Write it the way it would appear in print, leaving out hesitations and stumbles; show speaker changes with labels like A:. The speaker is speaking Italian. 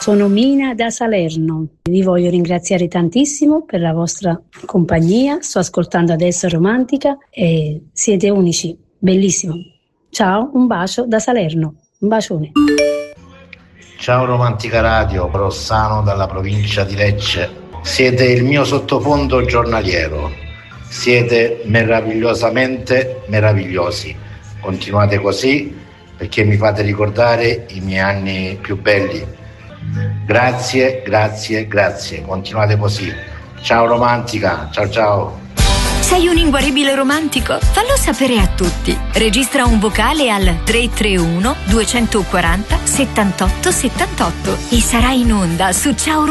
A: Sono Mina da Salerno. Vi voglio ringraziare tantissimo per la vostra compagnia. Sto ascoltando adesso Romantica e siete unici, bellissimo. Ciao, un bacio da Salerno. Un bacione.
B: Ciao Romantica Radio, Rossano dalla provincia di Lecce. Siete il mio sottofondo giornaliero. Siete meravigliosamente meravigliosi. Continuate così perché mi fate ricordare i miei anni più belli. Grazie, grazie, grazie. Continuate così. Ciao Romantica, ciao ciao.
C: Sei un inguaribile romantico? Fallo sapere a tutti. Registra un vocale al 331 240 78 78 e sarai in onda su Ciao